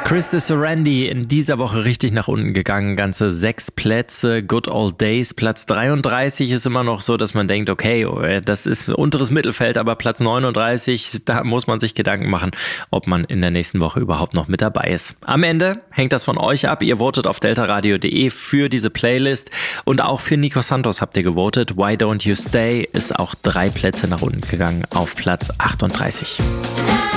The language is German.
Chris de Sorandi in dieser Woche richtig nach unten gegangen, ganze 6 Plätze. Good Old Days, Platz 33 ist immer noch so, dass man denkt, okay, das ist unteres Mittelfeld, aber Platz 39, da muss man sich Gedanken machen, ob man in der nächsten Woche überhaupt noch mit dabei ist. Am Ende hängt das von euch ab. Ihr votet auf deltaradio.de für diese Playlist und auch für Nico Santos habt ihr gewotet. Why Don't You Stay ist auch 3 Plätze nach unten gegangen auf Platz 38.